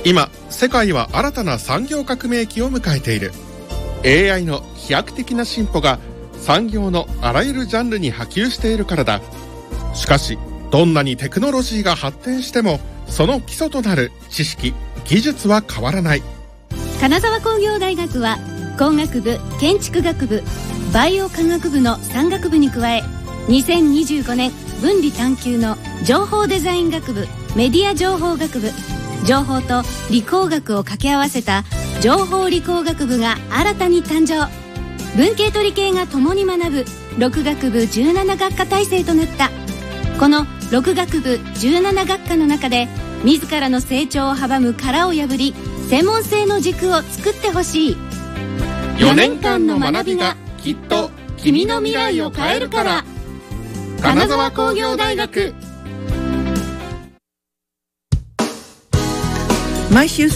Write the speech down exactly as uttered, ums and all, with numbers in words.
今世界は新たな産業革命期を迎えている。 エーアイ の飛躍的な進歩が産業のあらゆるジャンルに波及しているからだ。しかしどんなにテクノロジーが発展してもその基礎となる知識・技術は変わらない。 金沢工業大学は工学部、建築学部、バイオ科学部のさん学部に加え、にせんにじゅうごねん分離探究の情報デザイン学部、メディア情報学部、情報と理工学を掛け合わせた情報理工学部が新たに誕生。文系と理系が共に学ぶろく学部じゅうなな学科体制となった。このろく学部じゅうなな学科の中で自らの成長を阻む殻を破り、専門性の軸を作ってほしい。 よねんかんの学びがきっと君の未来を変えるから。金沢工業大学。 毎週